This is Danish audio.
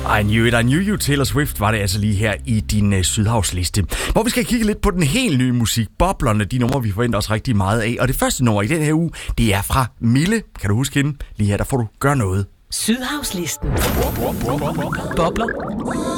I knew you, Taylor Swift var det altså lige her i din Sydhavsliste. Hvor vi skal kigge lidt på den helt nye musik, Boblerne, de numre, vi forventer os rigtig meget af. Og det første nummer i den her uge, det er fra Mille. Kan du huske hende? Lige her, der får du Gør Noget. Sydhavslisten. Bobler.